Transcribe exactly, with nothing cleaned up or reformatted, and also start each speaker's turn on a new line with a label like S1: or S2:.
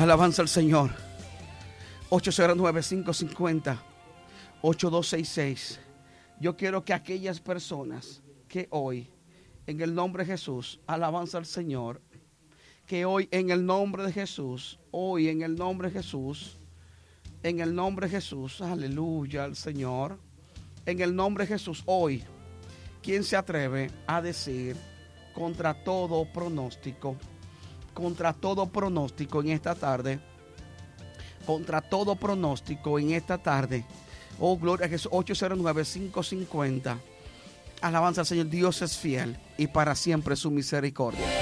S1: Alabanza al Señor. ocho cero nueve, cinco cinco cero, ocho dos seis seis. Yo quiero que aquellas personas que hoy, en el nombre de Jesús, alabanza al Señor, que hoy en el nombre de Jesús, hoy en el nombre de Jesús, en el nombre de Jesús, aleluya al Señor, en el nombre de Jesús, hoy, ¿quién se atreve a decir contra todo pronóstico, contra todo pronóstico en esta tarde, contra todo pronóstico en esta tarde? Oh, gloria a Jesús. Ocho cero nueve, cinco cinco cero. Alabanza al Señor. Dios es fiel y para siempre su misericordia.